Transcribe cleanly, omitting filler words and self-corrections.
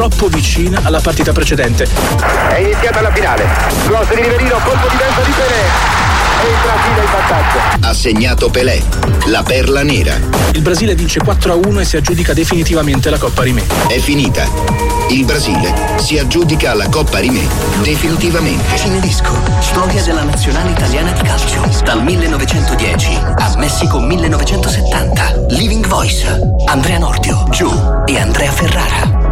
troppo vicina alla partita precedente. È iniziata la finale. Cross di Riverino, colpo di vento di Pelé. E il Brasile in vantaggio. Ha segnato Pelé, la perla nera. Il Brasile vince 4-1 e si aggiudica definitivamente la Coppa Rimè. È finita. Il Brasile si aggiudica la Coppa Rimè definitivamente. Cinedisco, storia della nazionale italiana di calcio. Dal 1910 a Messico 1970. Living Voice, Andrea Nordio, Giù e Andrea Ferrara.